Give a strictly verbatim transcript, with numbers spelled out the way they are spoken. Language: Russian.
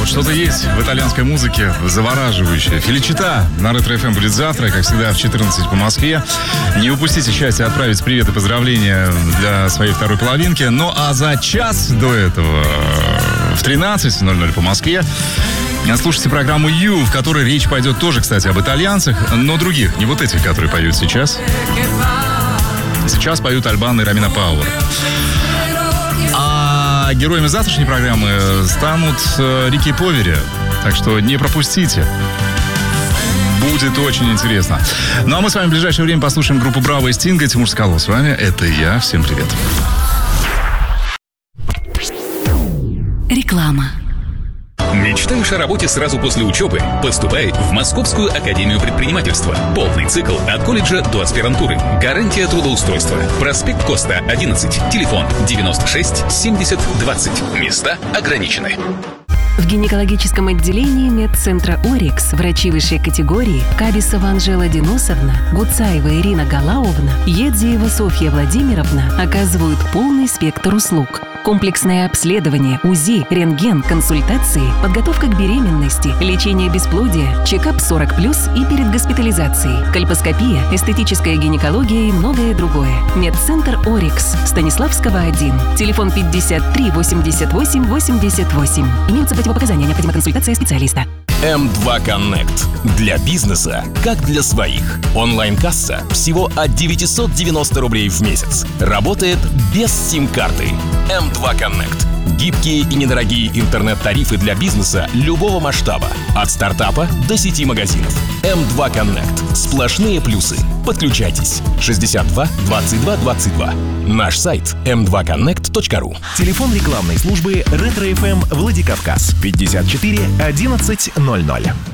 вот что-то есть в итальянской музыке завораживающее. Феличита на Ретро-эф эм будет завтра, как всегда, в четырнадцать по Москве. Не упустите счастье отправить привет и поздравления для своей второй половинки. Ну а за час до этого, в тринадцать ноль ноль по Москве, слушайте программу «Ю», в которой речь пойдет тоже, кстати, об итальянцах, но других, не вот этих, которые поют сейчас. Сейчас поют Альбано и Ромина Пауэр. А героями завтрашней программы станут Рики Повери. Так что не пропустите. Будет очень интересно. Ну а мы с вами в ближайшее время послушаем группу «Браво» и Стинга. Тимур Соколов с вами. Это я. Всем привет. Реклама. Мечтаешь о работе сразу после учебы? Поступай в Московскую академию предпринимательства. Полный цикл от колледжа до аспирантуры. Гарантия трудоустройства. Проспект Коста, одиннадцать. Телефон девяносто шесть семьдесят двадцать. Места ограничены. В гинекологическом отделении медцентра «Орикс» врачи высшей категории Кабисова Анжела Денисовна, Гуцаева Ирина Галауовна, Едзиева Софья Владимировна оказывают полный спектр услуг. Комплексное обследование, УЗИ, рентген, консультации, подготовка к беременности, лечение бесплодия, чекап сорок плюс и перед госпитализацией, кольпоскопия, эстетическая гинекология и многое другое. Медцентр «Орикс», Станиславского, один. Телефон пятьдесят три восемьдесят восемь восемьдесят восемь. Имеются противопоказания, необходима консультация специалиста. эм два Connect. Для бизнеса, как для своих. Онлайн-касса всего от девятьсот девяносто рублей в месяц. Работает без сим-карты. эм два Connect. Гибкие и недорогие интернет-тарифы для бизнеса любого масштаба. От стартапа до сети магазинов. эм два Connect. Сплошные плюсы. Подключайтесь. шестьдесят два двадцать два двадцать два. Наш сайт эм два коннект точка ру. Телефон рекламной службы Ретро-эф эм Владикавказ пятьдесят четыре одиннадцать ноль ноль.